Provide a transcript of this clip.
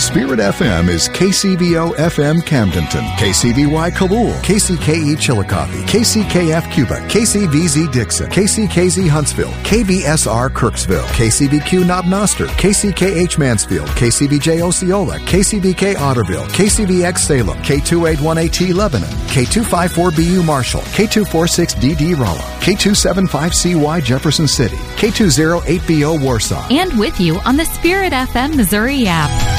Spirit FM is KCVO FM Camdenton, KCVY Kabul, KCKE Chillicothe, KCKF Cuba, KCVZ Dixon, KCKZ Huntsville, KVSR Kirksville, KCVQ Knob Noster, KCKH Mansfield, KCVJ Osceola, KCVK Otterville, KCVX Salem, K281AT Lebanon, K254BU Marshall, K246DD Rolla, K275CY Jefferson City, K208BO Warsaw. And with you on the Spirit FM Missouri app.